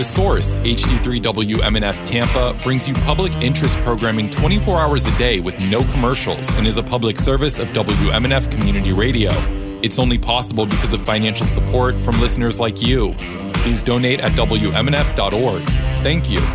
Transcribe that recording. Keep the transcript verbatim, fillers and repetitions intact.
The Source, H D three W M N F Tampa, brings you public interest programming twenty-four hours a day with no commercials and is a public service of W M N F Community Radio. It's only possible because of financial support from listeners like you. Please donate at W M N F dot org. Thank you.